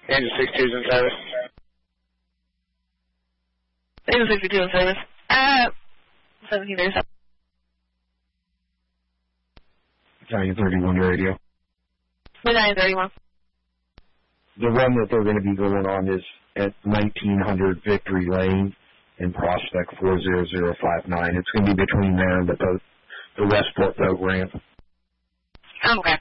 Angel 62 is in service. Angel 62 in service. 1737. Battalion 31 radio. Battalion 31. The run that they're going to be going on is at 1900 Victory Lane in Prospect 40059. It's going to be between there and the Westport boat ramp. Okay.